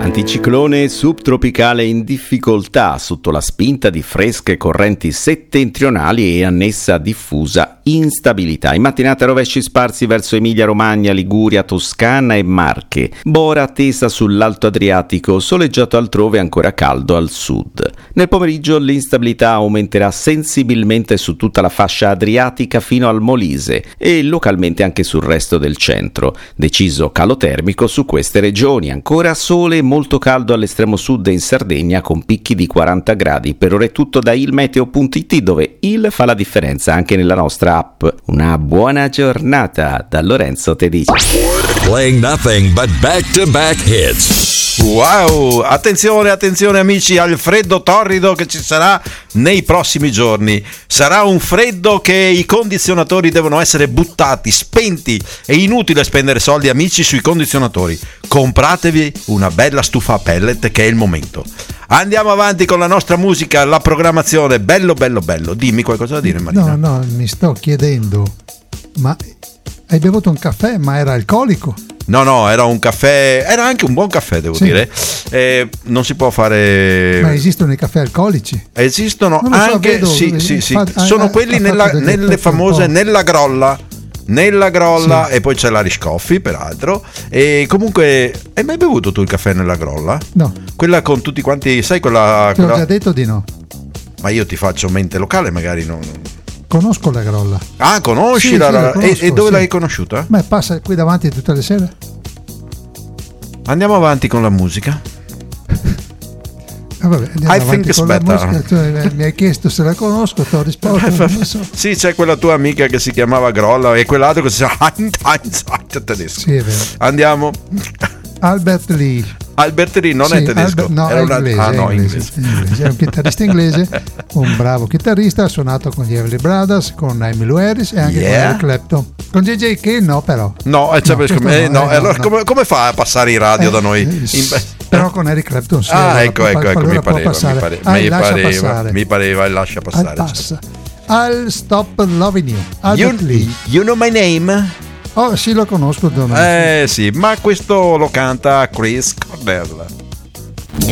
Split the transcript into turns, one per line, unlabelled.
Anticiclone subtropicale in difficoltà sotto la spinta di fresche correnti settentrionali e annessa diffusa instabilità. In mattinata rovesci sparsi verso Emilia-Romagna, Liguria, Toscana e Marche. Bora attesa sull'Alto Adriatico, soleggiato altrove, ancora caldo al sud. Nel pomeriggio l'instabilità aumenterà sensibilmente su tutta la fascia adriatica fino al Molise e localmente anche sul resto del centro. Deciso calo termico su queste regioni. Ancora sole e molto caldo all'estremo sud e in Sardegna con picchi di 40 gradi. Per ora è tutto da ilmeteo.it, dove il fa la differenza anche nella nostra app. Una buona giornata da Lorenzo Tedici.
Playing nothing but back-to-back hits.
Wow, attenzione amici al freddo torrido che ci sarà nei prossimi giorni. Sarà un freddo che i condizionatori devono essere buttati, spenti. È inutile spendere soldi, amici, sui condizionatori. Compratevi una bella stufa a pellet, che è il momento. Andiamo avanti con la nostra musica, la programmazione. Bello. Dimmi qualcosa da dire, Marina.
No, mi sto chiedendo, ma hai bevuto un caffè, ma era alcolico?
No, era un caffè, era anche un buon caffè, devo dire. Non si può fare.
Ma esistono i caffè alcolici?
Esistono
so,
anche,
vedo,
sì. Sono quelli nelle famose nella grolla, sì. E poi c'è l'Irish Coffee, peraltro. E comunque, hai mai bevuto tu il caffè nella grolla?
No.
Quella con tutti quanti, sai quella.
Ti ho già detto di no.
Ma io ti faccio mente locale, magari non.
Conosco la grolla.
Ah, conosci
sì,
la
conosco,
e dove l'hai conosciuta?
Beh, passa qui davanti tutte le sere.
Andiamo avanti con la musica.
Vabbè,
I think it's better.
Tu mi hai chiesto se la conosco, ti ho risposto. Non so.
Sì, c'è quella tua amica che si chiamava Grolla e quell'altro che si chiama tedesco.
Sì, è vero.
Andiamo.
Albert Lee
non è tedesco.
Inglese. È un chitarrista inglese, un bravo chitarrista. Ha suonato con gli Everly Brothers, con Emmylou Harris e anche con Eric Clapton. Con J.J. Cale no, però.
Allora come fa a passare in radio da noi?
Però con Eric Clapton sì.
Ecco, mi pareva, lascia passare.
Passa. I'll Stop Loving You. Albert Lee.
You Know My Name?
Oh sì, lo conosco.
Sì, ma questo lo canta Chris Cornell.